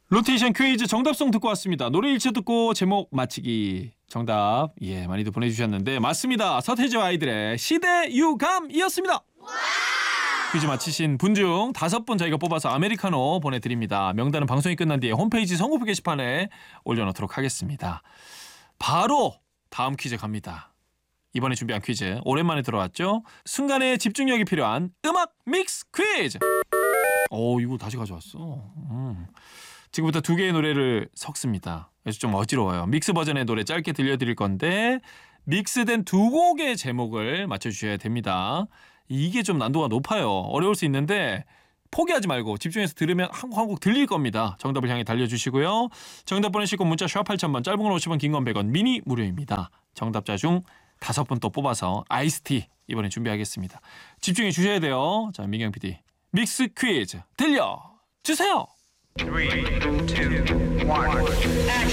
로테이션 퀴즈 정답송 듣고 왔습니다. 노래 일체 듣고 제목 맞히기. 정답 많이들 보내주셨는데 맞습니다. 서태지와 아이들의 시대 유감이었습니다. 퀴즈 맞히신 분 중 5분 저희가 뽑아서 아메리카노 보내드립니다. 명단은 방송이 끝난 뒤에 홈페이지 선고표 게시판에 올려놓도록 하겠습니다. 바로 다음 퀴즈 갑니다. 이번에 준비한 퀴즈 오랜만에 들어왔죠. 순간의 집중력이 필요한 음악 믹스 퀴즈. 이거 다시 가져왔어. 지금부터 2개의 노래를 섞습니다. 그래서 좀 어지러워요. 믹스 버전의 노래 짧게 들려드릴 건데 믹스된 2곡의 제목을 맞춰주셔야 됩니다. 이게 좀 난도가 높아요. 어려울 수 있는데 포기하지 말고 집중해서 들으면 한 곡 한 곡 들릴 겁니다. 정답을 향해 달려주시고요. 정답 보내시고 문자 샵 8000번, 짧은 건 50원, 긴 건 100원, 미니 무료입니다. 정답자 중 5분 또 뽑아서 아이스티 이번에 준비하겠습니다. 집중해 주셔야 돼요. 자, 민경 PD 믹스 퀴즈 들려주세요. 3, 2,